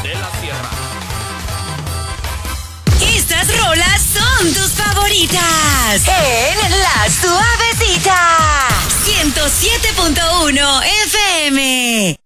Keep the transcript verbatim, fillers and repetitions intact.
de la Sierra. Estas rolas son tus favoritas en La Suavecita ciento siete punto uno F M.